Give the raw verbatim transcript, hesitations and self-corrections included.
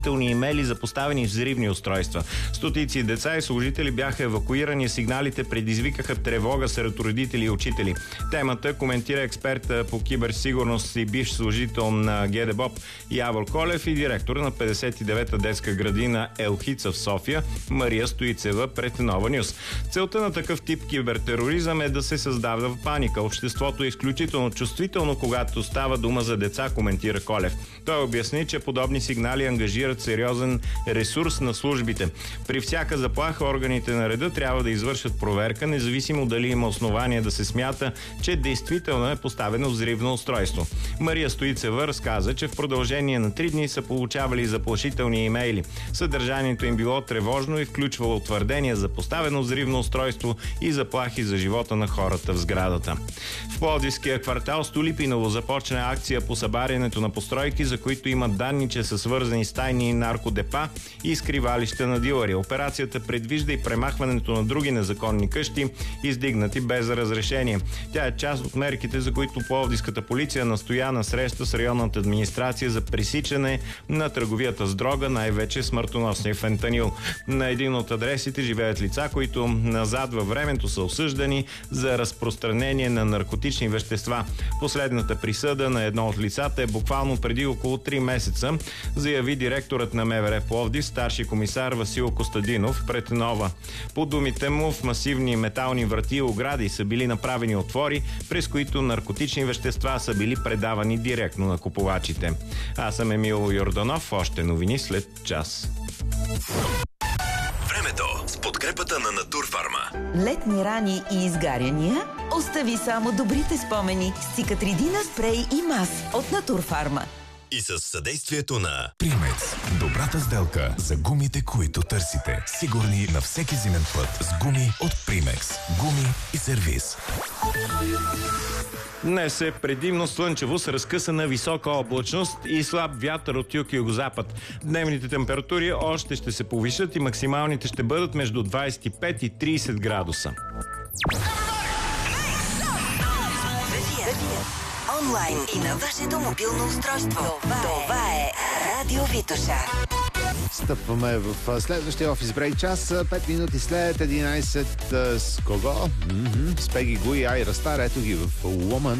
имейли за поставени взривни устройства. Стотици деца и служители бяха евакуирани. Сигналите предизвикаха тревога сред родители и учители. Темата коментира експерта по киберсигурност и бивш служител на ГДБОП Явор Колев и директор на петдесет и девета детска градина Елхица в София Мария Стоицева пред Нова Нюс. Целта на такъв тип кибертероризъм е да се създава паника. Обществото е изключително чувствително, когато става дума за деца, коментира Колев. Той обясни, че подобни сигнали ангажират сериозен ресурс на службите. При всяка заплаха органите на реда трябва да извършат проверка, независимо дали има основание да се смята, че действително е поставено взривно устройство. Мария Стоицева разказа, че в продължение на три дни са получавали заплашителни имейли. Съдържанието им било тревожно и включвало твърдения за поставено взривно устройство и заплахи за живота на хората в сградата. В Пловдивския квартал Столипиново започна акция по събарянето на постройки, за които има данни, че са свързани с тайни наркодепа и скривалища на дилъри. Операцията предвижда и премахването на други незаконни къщи, издигнати без разрешение. Тя е част от мерките, за които Пловдивската полиция настоя на среща с районната администрация за пресичане на търговията с дрога, най-вече смъртоносния фентанил. На един от адресите живеят лица, които назад във времето са осъждани за разпространение на наркотични вещества. Последната присъда на едно от лицата е буквално преди около три месеца, заяви директорът на МВР Пловдив, старши комисар Васил Костадинов пред Нова. По думите му, в масивни метални врати и огради са били направени отвори, през които наркотични вещества са били предавани директно на купувачите. Аз съм Емил Йорданов, още новини след час. Времето с подкрепата на Натурфарма. Летни рани и изгаряния? Остави само добрите спомени с Цикатридина спрей и мас от Натурфарма. И с съдействието на Примекс. Добрата сделка за гумите, които търсите. Сигурни на всеки зимен път с гуми от Примекс. Гуми и сервиз. Днес е предимно слънчево с разкъсана висока облачност и слаб вятър от юг и югозапад. Дневните температури още ще се повишат и максималните ще бъдат между двадесет и пет и тридесет градуса. Онлайн и на вашето мобилно устройство. Това е Радио Витоша. Стъпваме в следващия офис брейк час. пет минути след единадесет. С кого? Mm-hmm. С Пеги Гу и Айра Стар. Ето ги в Woman.